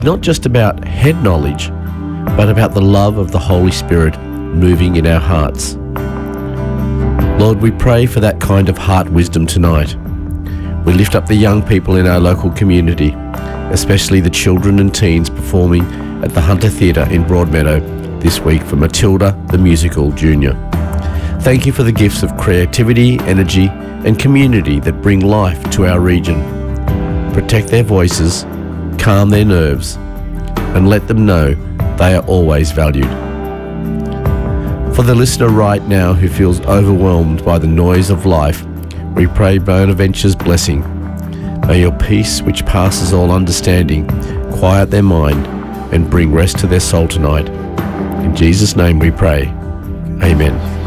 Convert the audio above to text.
not just about head knowledge, but about the love of the Holy Spirit moving in our hearts. Lord, we pray for that kind of heart wisdom tonight. We lift up the young people in our local community, especially the children and teens performing at the Hunter Theatre in Broadmeadow this week for Matilda the Musical Junior. Thank you for the gifts of creativity, energy and community that bring life to our region. Protect their voices, calm their nerves, and let them know they are always valued. For the listener right now who feels overwhelmed by the noise of life, we pray Bonaventure's blessing. May your peace, which passes all understanding, quiet their mind and bring rest to their soul tonight. In Jesus' name we pray. Amen.